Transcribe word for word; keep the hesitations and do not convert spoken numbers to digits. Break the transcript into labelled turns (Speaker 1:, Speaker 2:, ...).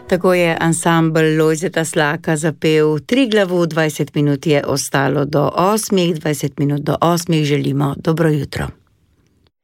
Speaker 1: Tako je ansambel Lojzeta Slaka zapel Triglavu, dvajset minut je ostalo do osmih, dvajset minut do osmih želimo dobro jutro.